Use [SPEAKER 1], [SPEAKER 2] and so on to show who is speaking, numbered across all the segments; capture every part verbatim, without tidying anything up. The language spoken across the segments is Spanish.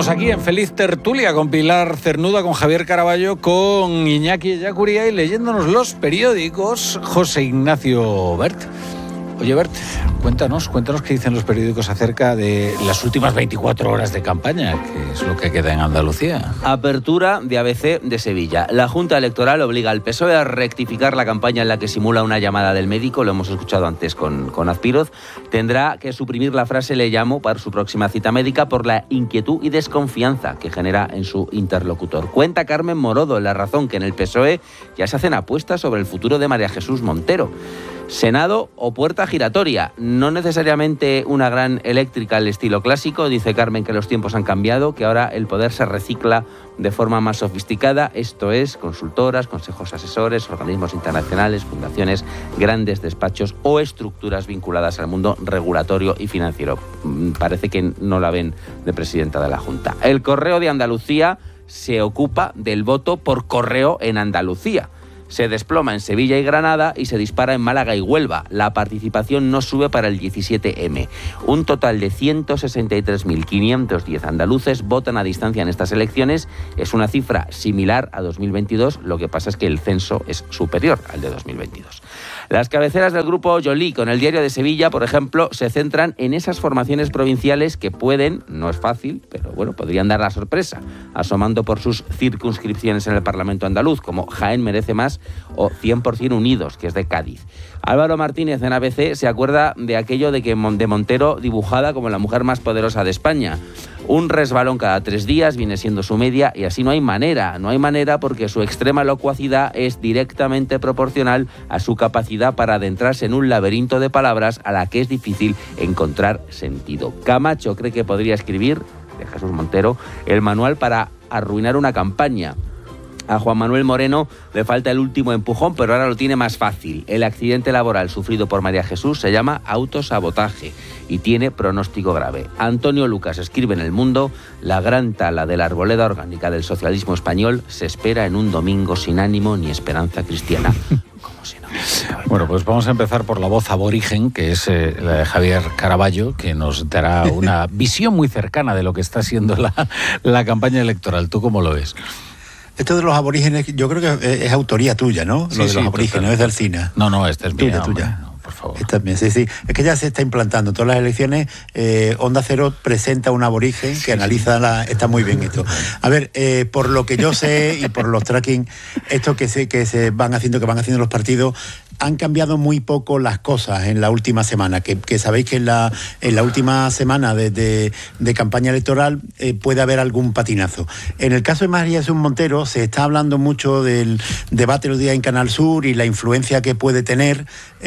[SPEAKER 1] Estamos aquí en Feliz Tertulia con Pilar Cernuda, con Javier Caraballo, con Iñaki Ellacuría y leyéndonos los periódicos, José Ignacio Bert. Oye, Bert, cuéntanos, cuéntanos qué dicen los periódicos acerca de las últimas veinticuatro horas de campaña, que es lo que queda en Andalucía.
[SPEAKER 2] Apertura de A B C de Sevilla. La Junta Electoral obliga al P S O E a rectificar la campaña en la que simula una llamada del médico, lo hemos escuchado antes con, con Azpiroz. Tendrá que suprimir la frase "le llamo" para su próxima cita médica por la inquietud y desconfianza que genera en su interlocutor. Cuenta Carmen Morodo en La Razón que en el P S O E ya se hacen apuestas sobre el futuro de María Jesús Montero. Senado o puerta giratoria, no necesariamente una gran eléctrica al estilo clásico. Dice Carmen que los tiempos han cambiado, que ahora el poder se recicla de forma más sofisticada, esto es, consultoras, consejos asesores, organismos internacionales, fundaciones, grandes despachos o estructuras vinculadas al mundo regulatorio y financiero. Parece que no la ven de presidenta de la Junta. El Correo de Andalucía se ocupa del voto por correo en Andalucía. Se desploma en Sevilla y Granada y se dispara en Málaga y Huelva. La participación no sube para el diecisiete eme. Un total de ciento sesenta y tres mil quinientos diez andaluces votan a distancia en estas elecciones. Es una cifra similar a dos mil veintidós, lo que pasa es que el censo es superior al de dos mil veintidós. Las cabeceras del grupo Joly con el Diario de Sevilla, por ejemplo, se centran en esas formaciones provinciales que pueden, no es fácil, pero bueno, podrían dar la sorpresa, asomando por sus circunscripciones en el Parlamento andaluz, como Jaén Merece Más o cien por ciento Unidos, que es de Cádiz. Álvaro Martínez en A B C se acuerda de aquello de que de Montero dibujada como la mujer más poderosa de España. Un resbalón cada tres días viene siendo su media y así no hay manera, no hay manera porque su extrema locuacidad es directamente proporcional a su capacidad para adentrarse en un laberinto de palabras a la que es difícil encontrar sentido. Camacho cree que podría escribir, de Jesús Montero, el manual para arruinar una campaña. A Juan Manuel Moreno le falta el último empujón, pero ahora lo tiene más fácil. El accidente laboral sufrido por María Jesús se llama autosabotaje y tiene pronóstico grave. Antonio Lucas escribe en El Mundo: la gran tala de la arboleda orgánica del socialismo español se espera en un domingo sin ánimo ni esperanza cristiana. Como si no.
[SPEAKER 1] Bueno, pues vamos a empezar por la voz aborigen, que es eh, la de Javier Caraballo, que nos dará una visión muy cercana de lo que está siendo la, la campaña electoral. ¿Tú cómo lo ves?
[SPEAKER 3] Esto de los aborígenes, yo creo que es autoría tuya, ¿no?
[SPEAKER 1] Sí,
[SPEAKER 3] lo de
[SPEAKER 1] sí,
[SPEAKER 3] los aborígenes, no es del cine.
[SPEAKER 1] No, no, esta es
[SPEAKER 3] tuya,
[SPEAKER 1] mía,
[SPEAKER 3] tuya.
[SPEAKER 1] Hombre, no, por favor.
[SPEAKER 3] Esta es mía, sí, sí. Es que ya se está implantando. Todas las elecciones, eh, Onda Cero presenta un aborigen que sí, analiza sí. la... Está muy bien esto. A ver, eh, por lo que yo sé y por los tracking, esto que se, que se van haciendo, que van haciendo los partidos, han cambiado muy poco las cosas en la última semana, que, que sabéis que en la, en la última semana de, de, de campaña electoral eh, puede haber algún patinazo. En el caso de María Jesús Montero se está hablando mucho del debate los días en Canal Sur y la influencia que puede tener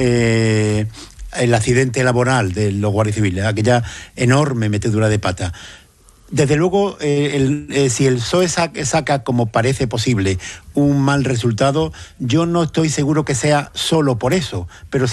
[SPEAKER 3] eh, el accidente laboral de los guardias civiles, aquella enorme metedura de pata. Desde luego, eh, el, eh, si el P S O E saca, saca, como parece posible, un mal resultado, yo no estoy seguro que sea solo por eso, pero